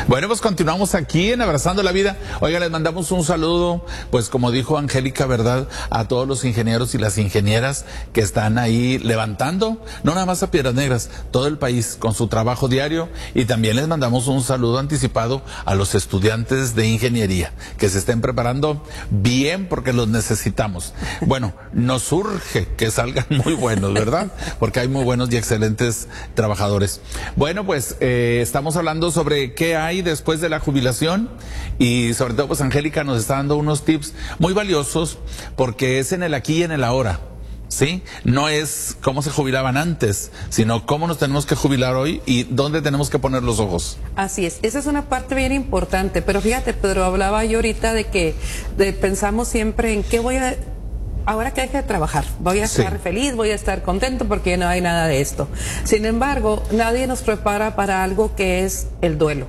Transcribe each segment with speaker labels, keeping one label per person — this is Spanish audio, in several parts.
Speaker 1: Bueno, pues continuamos aquí en Abrazando la Vida. Oiga, les mandamos un saludo, pues como dijo Angélica, ¿verdad? A todos los ingenieros y las ingenieras que están ahí levantando, no nada más a Piedras Negras, todo el país con su trabajo diario. Y también les mandamos un saludo anticipado a los estudiantes de ingeniería, que se estén preparando bien porque los necesitamos. Bueno, nos urge que salgan muy buenos, ¿verdad? Porque hay muy buenos y excelentes trabajadores. Bueno, pues estamos hablando sobre qué hay después de la jubilación y sobre todo pues Angélica nos está dando unos tips muy valiosos porque es en el aquí y en el ahora. ¿Sí? No es cómo se jubilaban antes, sino cómo nos tenemos que jubilar hoy y dónde tenemos que poner los ojos.
Speaker 2: Así es, esa es una parte bien importante, pero fíjate, Pedro, hablaba yo ahorita de que pensamos siempre en qué voy a... Ahora que deje de trabajar, voy a estar feliz, voy a estar contento porque no hay nada de esto. Sin embargo, nadie nos prepara para algo que es el duelo.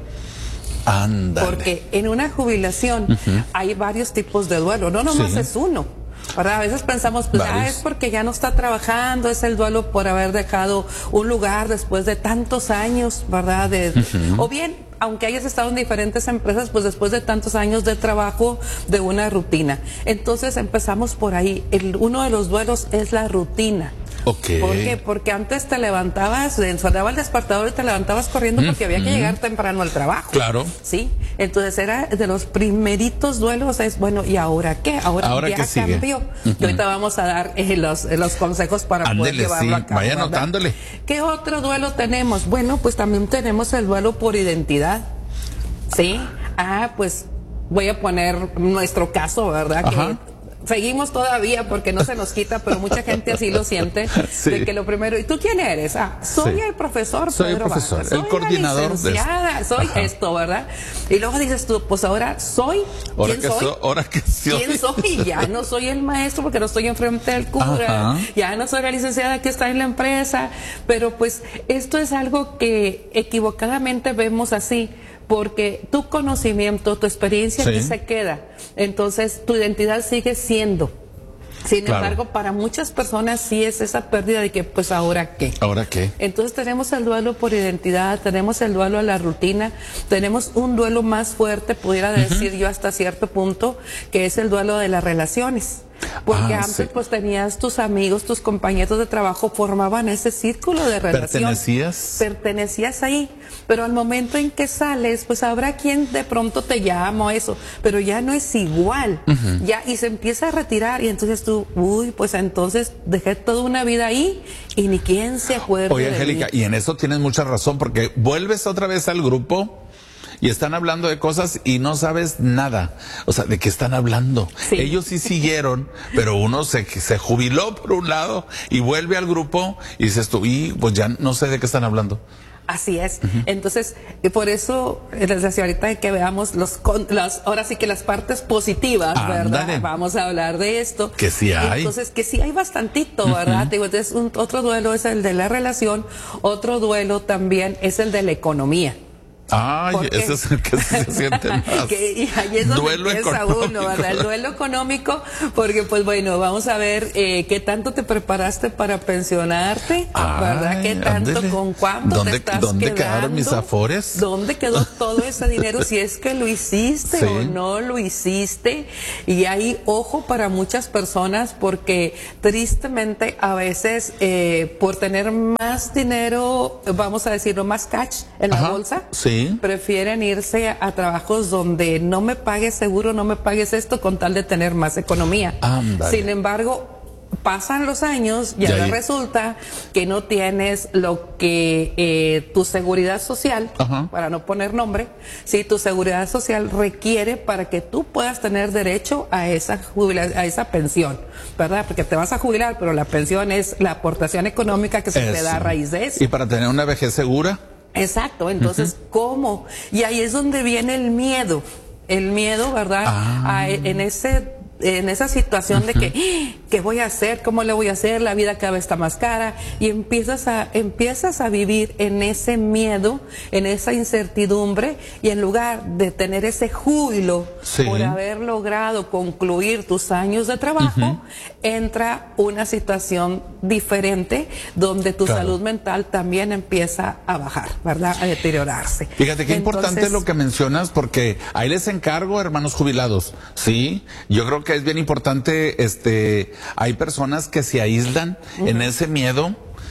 Speaker 1: Ándale.
Speaker 2: Porque en una jubilación hay varios tipos de duelo, no nomás es uno. ¿Verdad? A veces pensamos, pues es porque ya no está trabajando, es el duelo por haber dejado un lugar después de tantos años, ¿verdad? O bien, aunque hayas estado en diferentes empresas, pues después de tantos años de trabajo, de una rutina. Entonces empezamos por ahí. Uno de los duelos es la rutina.
Speaker 1: Okay.
Speaker 2: ¿Por qué? Porque antes te levantabas, sonaba el despertador y te levantabas corriendo porque había que llegar temprano al trabajo.
Speaker 1: Claro.
Speaker 2: Sí, entonces era de los primeritos duelos, es bueno, ¿y ahora qué? Ahora ya cambió. Y ahorita vamos a dar los consejos para poder llevarlo a cabo.
Speaker 1: Vaya anotándole.
Speaker 2: ¿Qué otro duelo tenemos? Bueno, pues también tenemos el duelo por identidad. ¿Sí? Pues voy a poner nuestro caso, ¿verdad?
Speaker 1: Ajá.
Speaker 2: Que seguimos todavía porque no se nos quita, pero mucha gente así lo siente, de que lo primero, ¿y tú quién eres? Soy el profesor
Speaker 1: Soy
Speaker 2: Pedro
Speaker 1: el profesor,
Speaker 2: Vargas,
Speaker 1: el coordinador
Speaker 2: la licenciada, soy esto, ¿verdad? Y luego dices tú, pues ahora soy, ¿quién soy? ¿Quién soy? Ya no soy el maestro porque no estoy enfrente del cura, ya no soy la licenciada que está en la empresa, pero pues esto es algo que equivocadamente vemos así, porque tu conocimiento, tu experiencia aquí se queda. Entonces, tu identidad sigue siendo. Sin embargo, para muchas personas sí es esa pérdida de que, pues, ¿ahora qué?
Speaker 1: ¿Ahora qué?
Speaker 2: Entonces tenemos el duelo por identidad, tenemos el duelo a la rutina, tenemos un duelo más fuerte, pudiera decir yo hasta cierto punto, que es el duelo de las relaciones. Porque antes pues tenías tus amigos, tus compañeros de trabajo, formaban ese círculo de relación. Pertenecías ahí, pero al momento en que sales, pues habrá quien de pronto te llama o eso, pero ya no es igual, ya, y se empieza a retirar, y entonces tú, pues entonces dejé toda una vida ahí, y ni quien se acuerde.
Speaker 1: Oye, Angélica, y en eso tienes mucha razón, porque vuelves otra vez al grupo, y están hablando de cosas y no sabes nada. O sea, ¿de qué están hablando? Ellos sí siguieron, pero uno se jubiló por un lado y vuelve al grupo y dices tú, pues ya no sé de qué están hablando.
Speaker 2: Así es. Entonces, por eso les decía ahorita que veamos ahora sí que las partes positivas, ¿verdad? Vamos a hablar de esto.
Speaker 1: Que sí hay.
Speaker 2: Entonces, que sí hay bastantito, ¿verdad? Entonces, otro duelo es el de la relación, otro duelo también es el de la economía.
Speaker 1: Ese es el que se siente más.
Speaker 2: Y ahí es donde
Speaker 1: duelo
Speaker 2: empieza
Speaker 1: económico.
Speaker 2: uno, ¿verdad? El duelo económico, porque pues bueno, vamos a ver qué tanto te preparaste para pensionarte, ¿verdad? ¿Qué tanto, con cuánto te estás
Speaker 1: ¿Dónde
Speaker 2: quedando?
Speaker 1: quedaron mis afores?
Speaker 2: ¿Dónde quedó todo ese dinero? Si es que lo hiciste o no lo hiciste. Y hay ojo para muchas personas porque tristemente a veces por tener más dinero, vamos a decirlo, más cash en la bolsa, prefieren irse a trabajos donde no me pagues seguro, no me pagues esto con tal de tener más economía. Sin embargo, pasan los años y ahora resulta que no tienes lo que tu seguridad social, para no poner nombre, tu seguridad social requiere para que tú puedas tener derecho a esa pensión, ¿verdad? Porque te vas a jubilar, pero la pensión es la aportación económica que se te da a raíz de eso.
Speaker 1: ¿Y para tener una vejez segura?
Speaker 2: Exacto, entonces, ¿cómo? Y ahí es donde viene el miedo, ¿verdad? En ese en esa situación de que, ¿qué voy a hacer? ¿Cómo le voy a hacer? La vida cada vez está más cara, y empiezas a vivir en ese miedo, en esa incertidumbre, y en lugar de tener ese júbilo por haber logrado concluir tus años de trabajo, entra una situación diferente donde tu salud mental también empieza a bajar, ¿verdad? A deteriorarse.
Speaker 1: Fíjate qué importante es lo que mencionas, porque ahí les encargo, hermanos jubilados, sí, yo creo que es bien importante, hay personas que se aíslan en ese miedo,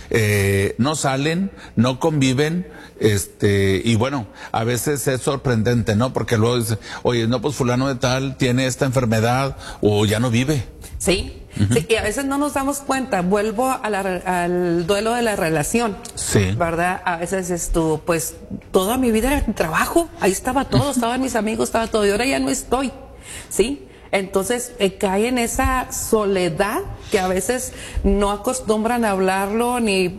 Speaker 1: no salen, no conviven, y bueno, a veces es sorprendente, ¿no? Porque luego dice, oye, no, pues fulano de tal tiene esta enfermedad o ya no vive.
Speaker 2: Sí. Sí, y a veces no nos damos cuenta. Vuelvo al duelo de la relación, ¿verdad? A veces pues toda mi vida era mi trabajo, ahí estaba todo, estaban mis amigos, estaba todo, y ahora ya no estoy, ¿sí? Entonces cae en esa soledad que a veces no acostumbran a hablarlo ni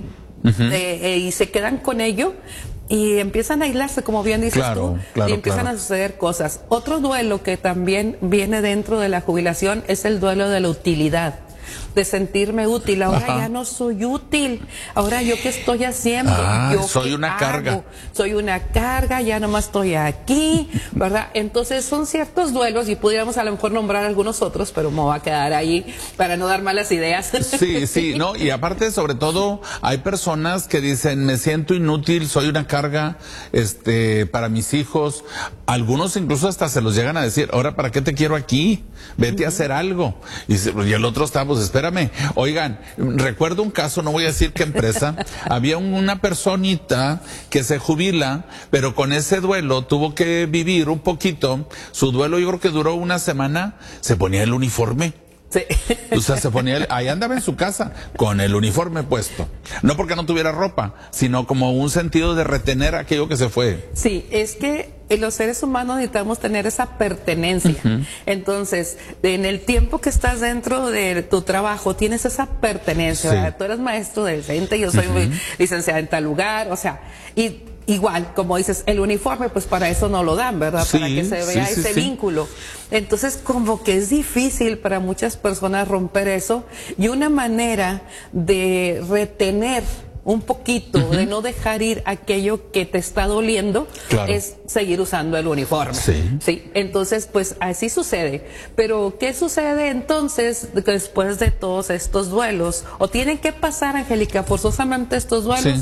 Speaker 2: y se quedan con ello. Y empiezan a aislarse, como bien dices tú, y empiezan a suceder cosas. Otro duelo que también viene dentro de la jubilación es el duelo de la utilidad, de sentirme útil. Ahora ya no soy útil. Ahora, ¿yo qué estoy haciendo? ¿Yo
Speaker 1: soy una carga.
Speaker 2: Soy una carga, ya nomás estoy aquí, ¿verdad? Entonces son ciertos duelos, y pudiéramos a lo mejor nombrar algunos otros, pero me voy a quedar ahí para no dar malas ideas.
Speaker 1: Sí, no, y aparte, sobre todo, hay personas que dicen, me siento inútil, soy una carga, para mis hijos. Algunos incluso hasta se los llegan a decir, ahora, ¿para qué te quiero aquí? Vete a hacer algo. Y el otro está, pues espérame. Oigan, recuerdo un caso, no voy a decir qué empresa, había una personita que se jubila, pero con ese duelo tuvo que vivir un poquito. Su duelo yo creo que duró una semana, se ponía el uniforme.
Speaker 2: Sí.
Speaker 1: O sea, se ponía, ahí andaba en su casa con el uniforme puesto. No porque no tuviera ropa, sino como un sentido de retener aquello que se fue.
Speaker 2: Sí, es que los seres humanos necesitamos tener esa pertenencia. Entonces, en el tiempo que estás dentro de tu trabajo, tienes esa pertenencia. ¿Verdad? Tú eres maestro del CENTE, yo soy licenciada en tal lugar, o sea, y igual, como dices, el uniforme, pues para eso no lo dan, ¿verdad? Para que se vea ese vínculo. Entonces, como que es difícil para muchas personas romper eso, y una manera de retener un poquito, de no dejar ir aquello que te está doliendo, es seguir usando el uniforme. Sí. Entonces, pues así sucede. Pero, ¿qué sucede entonces después de todos estos duelos? ¿O tienen que pasar, Angélica, forzosamente estos duelos?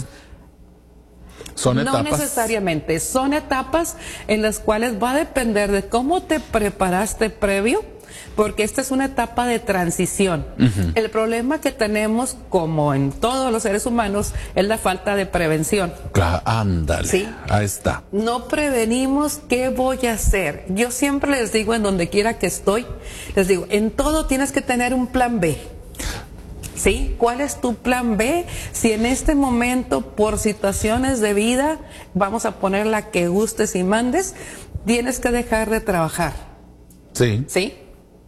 Speaker 1: ¿Son etapas?
Speaker 2: No necesariamente, son etapas en las cuales va a depender de cómo te preparaste previo, porque esta es una etapa de transición. El problema que tenemos, como en todos los seres humanos, es la falta de prevención.
Speaker 1: Claro, ándale, ahí está.
Speaker 2: No prevenimos qué voy a hacer. Yo siempre les digo, en donde quiera que estoy, les digo, en todo tienes que tener un plan B. ¿Sí? ¿Cuál es tu plan B? Si en este momento, por situaciones de vida, vamos a poner la que gustes y mandes, tienes que dejar de trabajar. ¿Sí?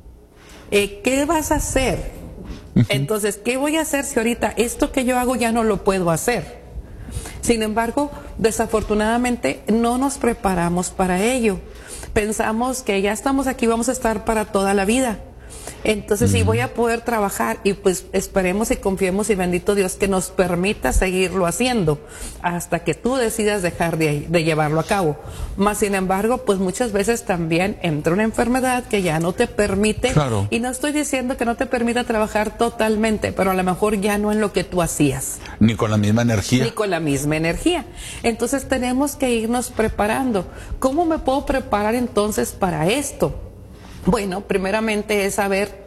Speaker 2: ¿Qué vas a hacer? Entonces, ¿qué voy a hacer si ahorita esto que yo hago ya no lo puedo hacer? Sin embargo, desafortunadamente no nos preparamos para ello. Pensamos que ya estamos aquí, vamos a estar para toda la vida. Entonces sí voy a poder trabajar, y pues esperemos y confiemos, y bendito Dios que nos permita seguirlo haciendo hasta que tú decidas dejar de llevarlo a cabo. Más sin embargo, pues muchas veces también entra una enfermedad que ya no te permite, y no estoy diciendo que no te permita trabajar totalmente, pero a lo mejor ya no en lo que tú hacías.
Speaker 1: Ni con la misma energía.
Speaker 2: Ni con la misma energía. Entonces tenemos que irnos preparando. ¿Cómo me puedo preparar entonces para esto? Bueno, primeramente es saber,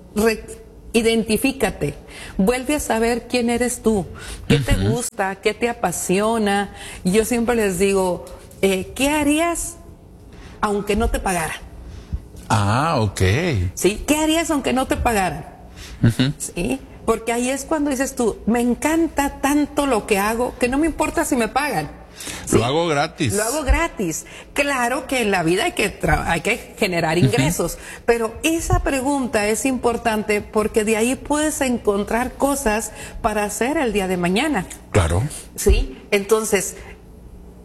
Speaker 2: identifícate, vuelve a saber quién eres tú, qué te gusta, qué te apasiona. Yo siempre les digo, ¿qué harías aunque no te pagaran?
Speaker 1: Ok.
Speaker 2: ¿Sí? ¿Qué harías aunque no te pagaran? ¿Sí? Porque ahí es cuando dices tú, me encanta tanto lo que hago que no me importa si me pagan.
Speaker 1: Lo hago gratis.
Speaker 2: Lo hago gratis. Claro que en la vida hay que generar ingresos, pero esa pregunta es importante porque de ahí puedes encontrar cosas para hacer el día de mañana.
Speaker 1: Claro.
Speaker 2: Sí, entonces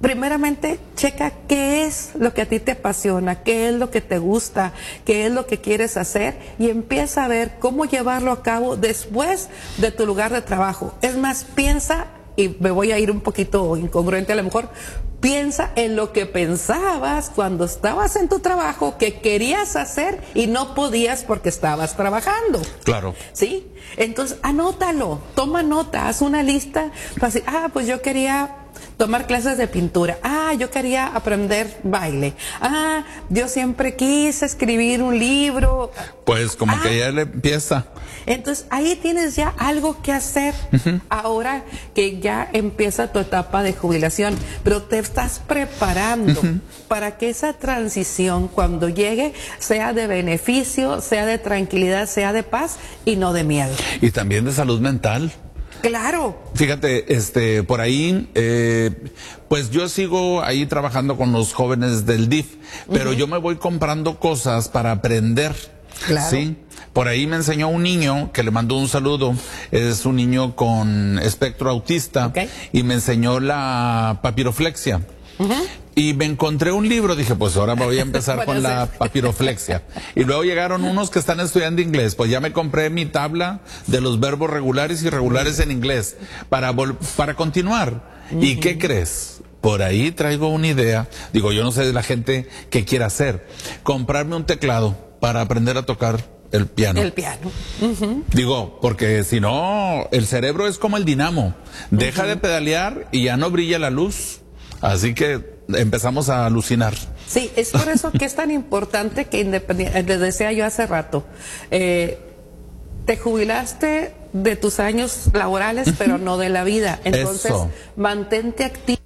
Speaker 2: primeramente, checa qué es lo que a ti te apasiona, qué es lo que te gusta, qué es lo que quieres hacer y empieza a ver cómo llevarlo a cabo después de tu lugar de trabajo. Es más, piensa, y me voy a ir un poquito incongruente a lo mejor, piensa en lo que pensabas cuando estabas en tu trabajo, que querías hacer y no podías porque estabas trabajando.
Speaker 1: Claro.
Speaker 2: ¿Sí? Entonces, anótalo, toma nota, haz una lista. Pues yo quería tomar clases de pintura. Yo quería aprender baile. Yo siempre quise escribir un libro.
Speaker 1: Pues como que ya le empieza.
Speaker 2: Entonces ahí tienes ya algo que hacer. Ahora que ya empieza tu etapa de jubilación, pero te estás preparando para que esa transición cuando llegue sea de beneficio, sea de tranquilidad, sea de paz y no de miedo.
Speaker 1: Y también de salud mental.
Speaker 2: Claro.
Speaker 1: Fíjate, por ahí, pues yo sigo ahí trabajando con los jóvenes del DIF, pero yo me voy comprando cosas para aprender.
Speaker 2: Claro.
Speaker 1: ¿Sí? Por ahí me enseñó un niño que le mandó un saludo, es un niño con espectro autista, y me enseñó la papiroflexia. Y me encontré un libro, dije, pues ahora voy a empezar con la papiroflexia. Y luego llegaron unos que están estudiando inglés, pues ya me compré mi tabla de los verbos regulares y irregulares en inglés para continuar. ¿Y qué crees? Por ahí traigo una idea, digo, yo no sé de la gente que quiera hacer, comprarme un teclado para aprender a tocar el piano.
Speaker 2: El piano.
Speaker 1: Digo, porque si no, el cerebro es como el dinamo, deja de pedalear y ya no brilla la luz. Así que empezamos a alucinar.
Speaker 2: Sí, es por eso que es tan importante que les decía yo hace rato, te jubilaste de tus años laborales, pero no de la vida. Entonces, mantente activo.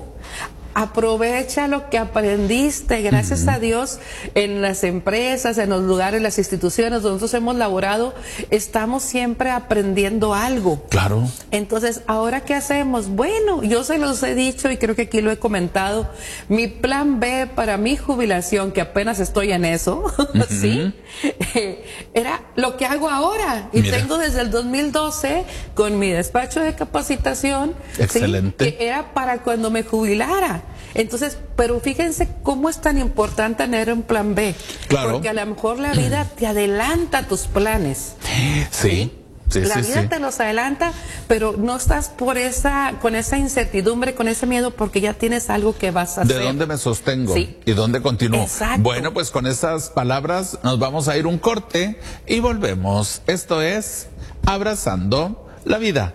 Speaker 2: Aprovecha lo que aprendiste, gracias a Dios, en las empresas, en los lugares, las instituciones donde nosotros hemos laborado, estamos siempre aprendiendo algo.
Speaker 1: Claro.
Speaker 2: Entonces, ¿ahora qué hacemos? Bueno, yo se los he dicho y creo que aquí lo he comentado, mi plan B para mi jubilación, que apenas estoy en eso, ¿sí? Era lo que hago ahora. Y tengo desde el 2012 con mi despacho de capacitación.
Speaker 1: Excelente.
Speaker 2: ¿sí? Que era para cuando me jubilara. Entonces, pero fíjense cómo es tan importante tener un plan B.
Speaker 1: Claro.
Speaker 2: Porque a lo mejor la vida te adelanta tus planes.
Speaker 1: Sí.
Speaker 2: La vida te los adelanta, pero no estás con esa incertidumbre, con ese miedo, porque ya tienes algo que vas a hacer.
Speaker 1: ¿De dónde me sostengo? ¿Y dónde continúo?
Speaker 2: Exacto.
Speaker 1: Bueno, pues con esas palabras nos vamos a ir un corte y volvemos. Esto es Abrazando la Vida.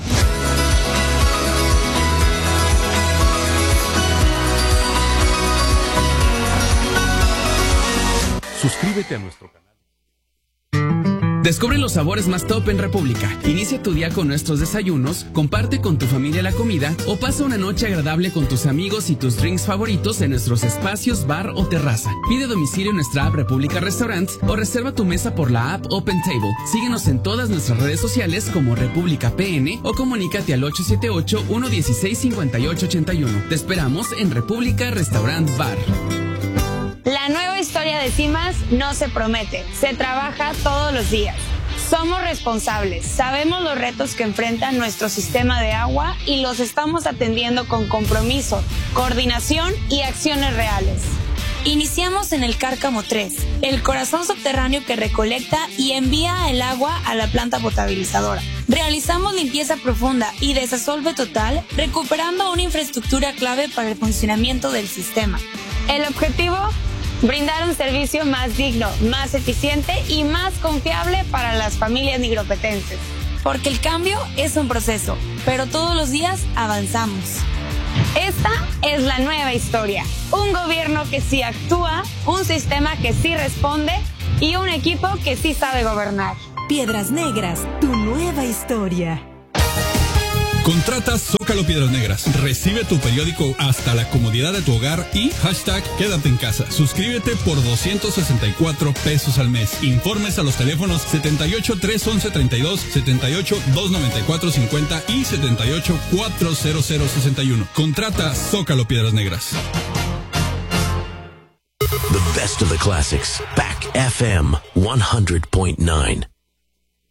Speaker 3: Suscríbete a nuestro canal.
Speaker 4: Descubre los sabores más top en República. Inicia tu día con nuestros desayunos, comparte con tu familia la comida o pasa una noche agradable con tus amigos y tus drinks favoritos en nuestros espacios bar o terraza. Pide domicilio en nuestra app República Restaurants o reserva tu mesa por la app Open Table. Síguenos en todas nuestras redes sociales como República PN o comunícate al 878-116-5881. Te esperamos en República Restaurant Bar.
Speaker 5: La nueva historia de CIMAS no se promete, se trabaja todos los días. Somos responsables, sabemos los retos que enfrenta nuestro sistema de agua y los estamos atendiendo con compromiso, coordinación y acciones reales. Iniciamos en el Cárcamo 3, el corazón subterráneo que recolecta y envía el agua a la planta potabilizadora. Realizamos limpieza profunda y desasolve total, recuperando una infraestructura clave para el funcionamiento del sistema. El objetivo: brindar un servicio más digno, más eficiente y más confiable para las familias nigropetenses. Porque el cambio es un proceso, pero todos los días avanzamos. Esta es la nueva historia. Un gobierno que sí actúa, un sistema que sí responde y un equipo que sí sabe gobernar.
Speaker 6: Piedras Negras, tu nueva historia.
Speaker 3: Contrata Zócalo Piedras Negras. Recibe tu periódico hasta la comodidad de tu hogar y hashtag quédate en casa. Suscríbete por 264 pesos al mes. Informes a los teléfonos 78 311 32, 78 294 50 y 78 400 61. Contrata Zócalo Piedras Negras.
Speaker 7: The best of the classics. Back FM 100.9.